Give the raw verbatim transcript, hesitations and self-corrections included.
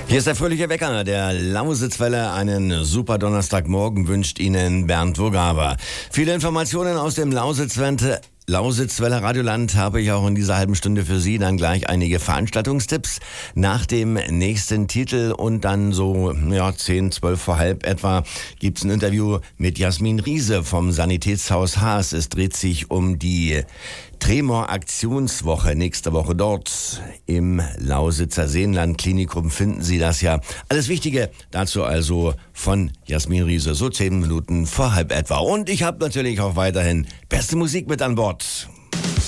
Hier ist der fröhliche Wecker der Lausitzwelle. Einen super Donnerstagmorgen wünscht Ihnen Bernd Wurgaber. Viele Informationen aus dem Lausitzwelle. Lausitzwelle Radioland habe ich auch in dieser halben Stunde für Sie dann gleich einige Veranstaltungstipps nach dem nächsten Titel und dann so ja zehn, zwölf vor halb etwa gibt's ein Interview mit Jasmin Riese vom Sanitätshaus Haas. Es dreht sich um die Tremor-Aktionswoche nächste Woche dort im Lausitzer Seenland-Klinikum finden Sie das ja. Alles Wichtige dazu also von Jasmin Riese, so zehn Minuten vor halb etwa. Und ich habe natürlich auch weiterhin beste Musik mit an Bord.